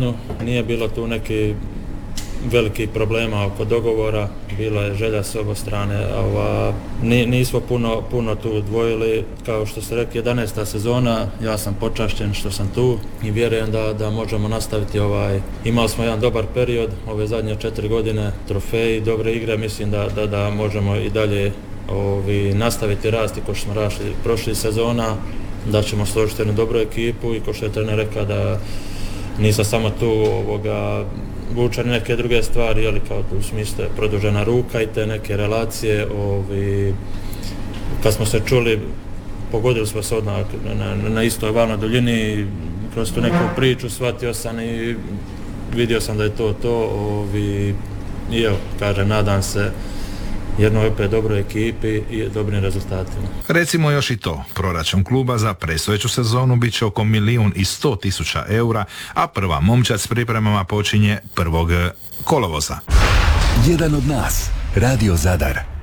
suradnju, nije bilo tu neki velikih problema oko dogovora, bilo je želja s obe strane, nismo puno tu dvojili, kao što ste rekli, 11. sezona, ja sam počašćen što sam tu i vjerujem da možemo nastaviti imali smo jedan dobar period, ove zadnje 4 godine, trofeji, dobre igre, mislim da možemo i dalje nastaviti rasti kao što smo rasli prošlih sezona, da ćemo složiti jednu dobru ekipu i kao što je trener rekao da nisam samo tu vučeni neke druge stvari, ali kao u smislu produžena ruka i te neke relacije. Kad smo se čuli, pogodili smo se odmah na istoj valnoj duljini, kroz tu neku priču shvatio sam i vidio sam da je to. I evo, kažem, nadam se jednoj opet dobroj ekipi i dobrim rezultatima. Recimo još i to, proračun kluba za predstojeću sezonu bit će oko 1.100.000 eura, a prva momčad s pripremama počinje 1. kolovoza. Jedan od nas, Radio Zadar.